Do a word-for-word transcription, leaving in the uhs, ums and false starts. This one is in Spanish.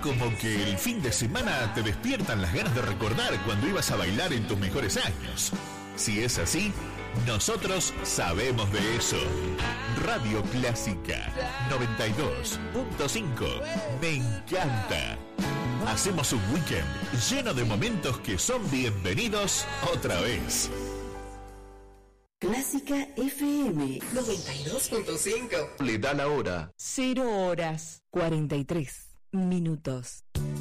como que el fin de semana te despiertan las ganas de recordar cuando ibas a bailar en tus mejores años. Si es así, nosotros sabemos de eso. Radio Clásica noventa y dos punto cinco. Me encanta. Hacemos un weekend lleno de momentos que son bienvenidos otra vez. Clásica F M noventa y dos punto cinco. Le da la hora. Cero horas cuarenta y tres minutos.